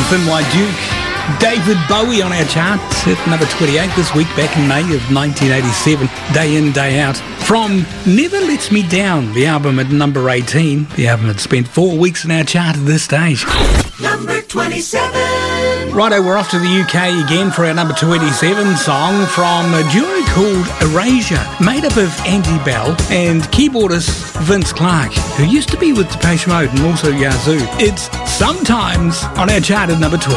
Thin White Duke. David Bowie on our chart at number 28 this week, back in May of 1987, day in, day out. From Never Lets Me Down, the album at number 18. The album had spent 4 weeks in our chart at this stage. Number 27. Righto, we're off to the UK again for our number 27 song from a duo called Erasure, made up of Andy Bell and keyboardist Vince Clarke, who used to be with Depeche Mode and also Yazoo. It's Sometimes on our chart at number 27.